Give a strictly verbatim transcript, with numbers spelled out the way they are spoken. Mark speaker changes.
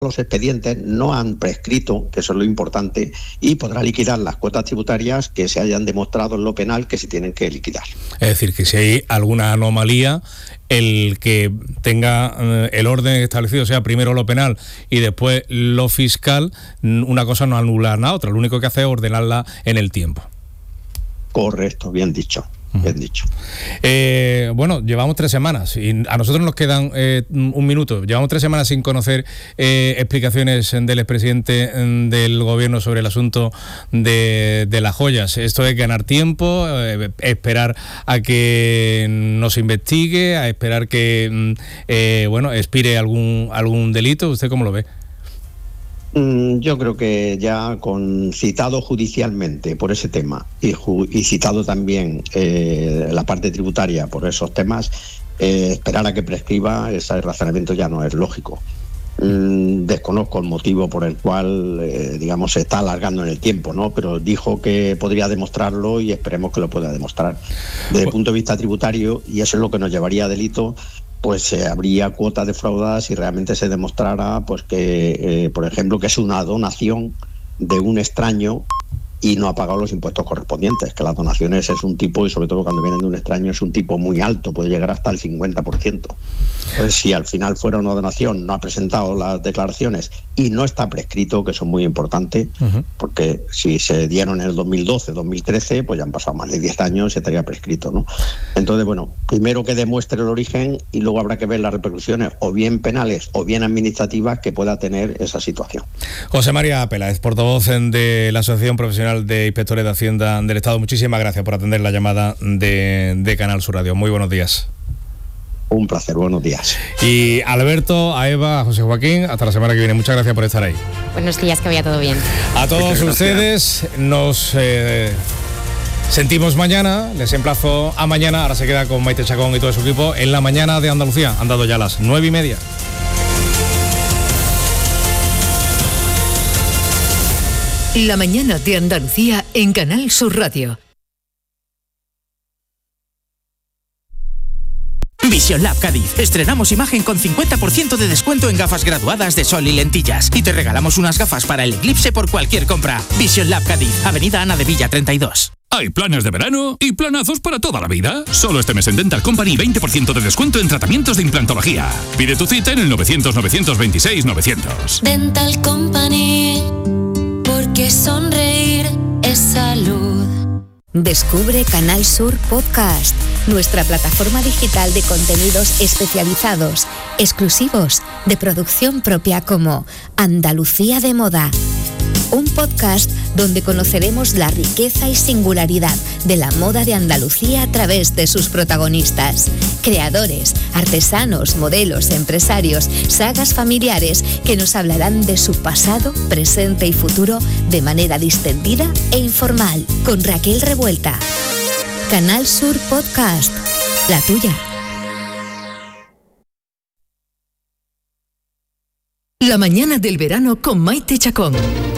Speaker 1: los expedientes, no han prescrito, que eso es lo importante, y podrá liquidar las cuotas tributarias que se hayan demostrado en lo penal que se tienen que liquidar.
Speaker 2: Es decir, que si hay alguna anomalía, el que tenga eh, el orden establecido, sea primero lo penal y después lo fiscal, una cosa no anula a otra, lo único que hace es ordenarla en el tiempo.
Speaker 1: Correcto, bien dicho. Bien dicho.
Speaker 2: Eh, bueno, llevamos tres semanas y a nosotros nos quedan eh, un minuto. Llevamos tres semanas sin conocer eh, explicaciones del expresidente del gobierno sobre el asunto de, de las joyas. Esto es ganar tiempo, eh, esperar a que nos investigue, a esperar que eh, bueno, expire algún algún delito. ¿Usted cómo lo ve?
Speaker 1: Yo creo que ya con citado judicialmente por ese tema y, ju- y citado también eh, la parte tributaria por esos temas, eh, esperar a que prescriba, ese razonamiento ya no es lógico. Mm, desconozco el motivo por el cual, eh, digamos, se está alargando en el tiempo, ¿no? Pero dijo que podría demostrarlo y esperemos que lo pueda demostrar. Desde el punto de vista tributario, y eso es lo que nos llevaría a delito, pues eh, habría cuotas defraudadas si realmente se demostrara pues que, eh, por ejemplo, que es una donación de un extraño y no ha pagado los impuestos correspondientes, que las donaciones es un tipo, y sobre todo cuando vienen de un extraño, es un tipo muy alto, puede llegar hasta el cincuenta por ciento. Entonces, si al final fuera una donación, no ha presentado las declaraciones y no está prescrito, que eso es muy importante, uh-huh. porque si se dieron en el dos mil doce, dos mil trece, pues ya han pasado más de diez años y estaría prescrito, ¿no? Entonces, bueno, primero que demuestre el origen y luego habrá que ver las repercusiones, o bien penales o bien administrativas, que pueda tener esa situación.
Speaker 2: José María Peláez, portavoz de la Asociación Profesional de Inspectores de Hacienda del Estado, muchísimas gracias por atender la llamada de, de Canal Sur Radio. Muy buenos días.
Speaker 1: Un placer, buenos días.
Speaker 2: Y Alberto, a Eva, a José Joaquín, hasta la semana que viene. Muchas gracias por estar ahí.
Speaker 3: Buenos días, que vaya todo bien.
Speaker 2: A todos ustedes nos eh, sentimos mañana, les emplazo a mañana. Ahora se queda con Maite Chacón y todo su equipo en La Mañana de Andalucía. Han dado ya las nueve y media.
Speaker 4: La Mañana de Andalucía en Canal Sur Radio.
Speaker 5: Vision Lab Cádiz. Estrenamos imagen con cincuenta por ciento de descuento en gafas graduadas de sol y lentillas. Y te regalamos unas gafas para el eclipse por cualquier compra. Vision Lab Cádiz, Avenida Ana de Villa treinta y dos.
Speaker 6: Hay planes de verano y planazos para toda la vida. Solo este mes en Dental Company veinte por ciento de descuento en tratamientos de implantología. Pide tu cita en el novecientos, novecientos veintiséis, novecientos.
Speaker 7: Dental Company, porque sonreír es salud.
Speaker 8: Descubre Canal Sur Podcast, nuestra plataforma digital de contenidos especializados, exclusivos, de producción propia, como Andalucía de Moda. Un podcast donde conoceremos la riqueza y singularidad de la moda de Andalucía a través de sus protagonistas. Creadores, artesanos, modelos, empresarios, sagas familiares que nos hablarán de su pasado, presente y futuro de manera distendida e informal. Con Raquel Revuelta. Canal Sur Podcast, la tuya.
Speaker 4: La mañana del verano con Maite Chacón.